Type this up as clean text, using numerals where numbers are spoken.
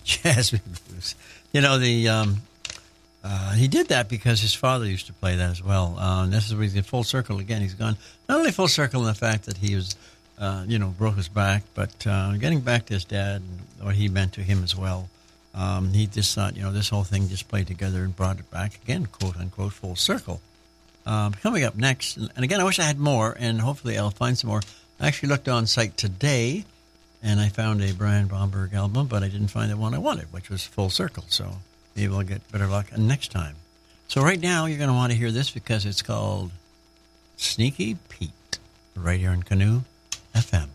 Jasmine Blues. You know, he did that because his father used to play that as well. This is where he's in full circle again. He's gone not only full circle in the fact that he was, broke his back, but getting back to his dad and what he meant to him as well. He just thought, this whole thing just played together and brought it back again, quote unquote, full circle. Coming up next, and again, I wish I had more, and hopefully I'll find some more. I actually looked on site today, and I found a Brian Bomberg album, but I didn't find the one I wanted, which was Full Circle. So maybe I'll get better luck next time. So right now, you're going to want to hear this because it's called Sneaky Pete, right here in Canoe FM.